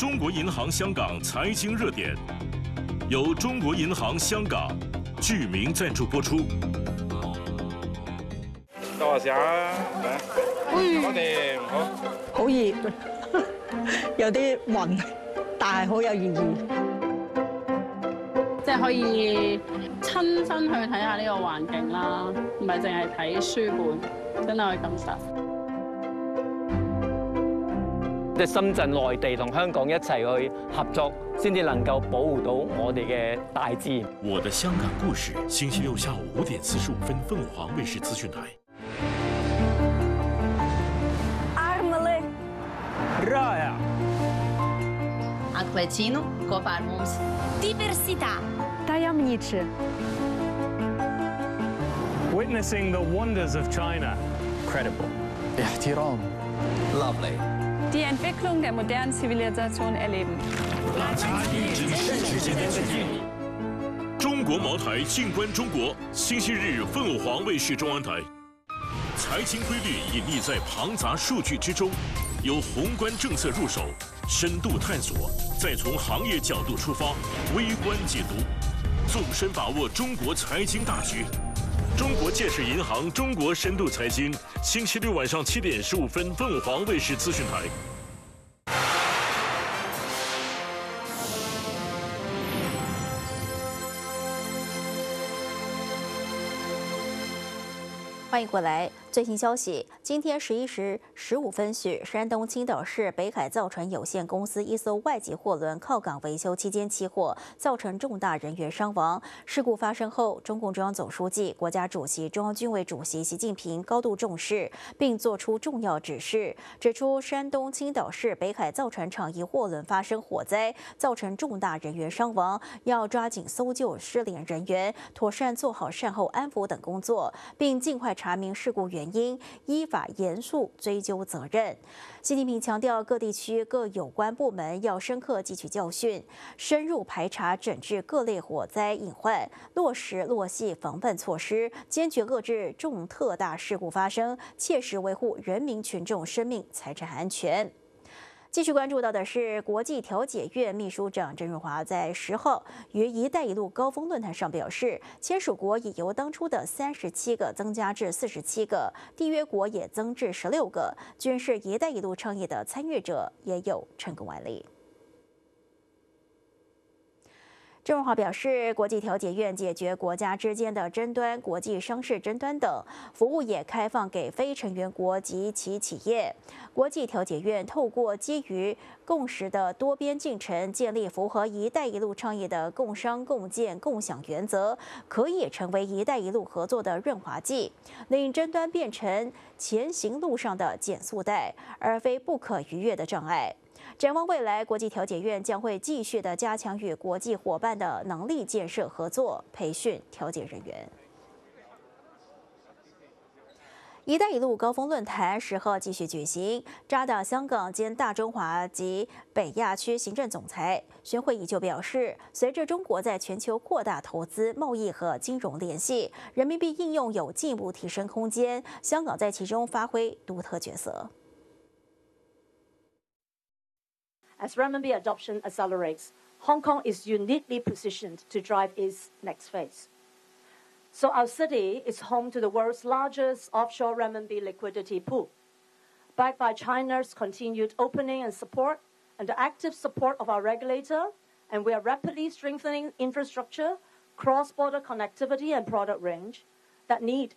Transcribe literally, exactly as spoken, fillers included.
中国银行香港财经热点，由中國銀行香港巨名贊助播出。 多下啊！我哋好好熱，有啲暈，但係好有意義。 即係可以親身去睇下呢個環境啦，唔係淨係睇書本，真係可以感受。 即係深圳、內地同香港一齊去合作，先至能夠保護到我哋嘅大自然。 我的香港故事，星期六下午五點四十五分，鳳凰衛視資訊台。 Armale Raya Anche vicino, come mums. Diversità. tajemniczy. Witnessing the wonders of China. Credible. احترام. Lovely. Die Entwicklung der modernen Zivilisation erleben. 大家与真实之间的距离。中国茅台静观中国，星期日凤凰卫视中央台。财经规律隐匿在庞杂数据之中，由宏观政策入手，深度探索，再从行业角度出发，微观解读，纵深把握中国财经大局。中国建设银行中国深度财经，星期六晚上七点十五分，凤凰卫视资讯台。 欢迎回来。最新消息，今天十一时十五分许，山东青岛市北海造船有限公司一艘外籍货轮靠港维修期间起火，造成重大人员伤亡。事故发生后，中共中央总书记、国家主席、中央军委主席习近平高度重视，并作出重要指示，指出山东青岛市北海造船厂一货轮发生火灾，造成重大人员伤亡，要抓紧搜救失联人员，妥善做好善后安抚等工作，并尽快查明事故原因，依法严肃追究责任。习近平强调，各地区各有关部门要深刻汲取教训，深入排查整治各类火灾隐患，落实落细防范措施，坚决遏制重特大事故发生，切实维护人民群众生命财产安全。继续关注到的是，国际调解院秘书长郑润华在十号于“一带一路”高峰论坛上表示，签署国已由当初的三十七个增加至四十七个，缔约国也增至十六个，均是“一带一路”倡议的参与者，也有成功案例。郑润华表示，国际调解院解决国家之间的争端、国际商事争端等服务也开放给非成员国及其企业。国际调解院透过基于共识的多边进程，建立符合“一带一路”倡议的共商、共建、共享原则，可以成为“一带一路”合作的润滑剂，令争端变成前行路上的减速带，而非不可逾越的障碍。展望未来，国际调解院将会继续的加强与国际伙伴的能力建设合作，培训调解人员。“一带一路”高峰论坛十号继续举行，渣打香港兼大中华及北亚区行政总裁宣慧仪就表示，随着中国在全球扩大投资、贸易和金融联系，人民币应用有进一步提升空间，香港在其中发挥独特角色。 As renminbi adoption accelerates, Hong Kong is uniquely positioned to drive its next phase. So our city is home to the world's largest offshore renminbi liquidity pool. Backed by China's continued opening and support and the active support of our regulator, and we are rapidly strengthening infrastructure, cross-border connectivity and product range that need